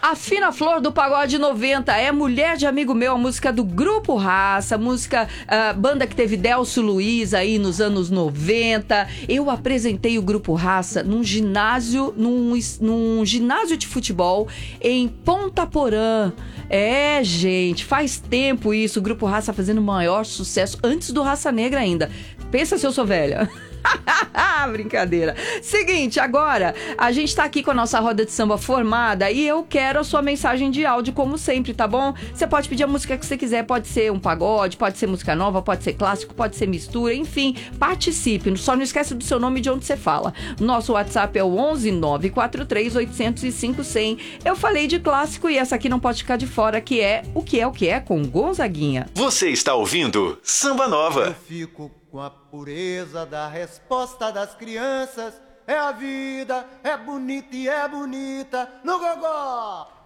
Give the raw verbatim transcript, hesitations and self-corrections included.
A Fina Flor do Pagode noventa é Mulher de Amigo Meu, a música do Grupo Raça, música, uh, banda que teve Delcio Luiz aí nos anos noventa. Eu apresentei o Grupo Raça num ginásio, num, num ginásio de futebol em Ponta Porã. É, gente, faz tempo isso, o Grupo Raça fazendo maior sucesso, antes do Raça Negra ainda. Pensa se eu sou velha. Brincadeira. Seguinte, agora a gente tá aqui com a nossa roda de samba formada e eu quero a sua mensagem de áudio, como sempre, tá bom? Você pode pedir a música que você quiser, pode ser um pagode, pode ser música nova, pode ser clássico, pode ser mistura, enfim, participe. Só não esquece do seu nome e de onde você fala. Nosso WhatsApp é o onze nove quatro três oito zero cinco cem. Eu falei de clássico e essa aqui não pode ficar de fora, que é O Que É O Que É com Gonzaguinha. Você está ouvindo Samba Nova. Eu fico com a pureza da resposta das crianças. É a vida, é bonita e é bonita no gogó.